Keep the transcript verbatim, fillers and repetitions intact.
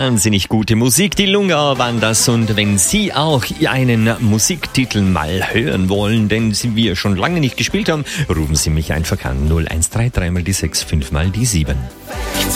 wahnsinnig gute Musik. Die Lunga waren das. Und wenn Sie auch einen Musiktitel mal hören wollen, den wir schon lange nicht gespielt haben, rufen Sie mich einfach an. null eins drei drei mal die sechs, fünf mal die sieben.